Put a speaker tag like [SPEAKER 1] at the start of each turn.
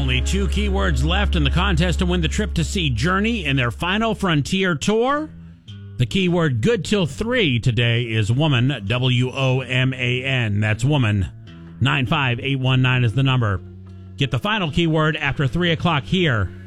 [SPEAKER 1] Only 2 keywords left in the contest to win the trip to see Journey in their final Frontier tour. The keyword good till 3 today is woman, W-O-M-A-N. That's woman. 95819 is the number. Get the final keyword after 3 o'clock here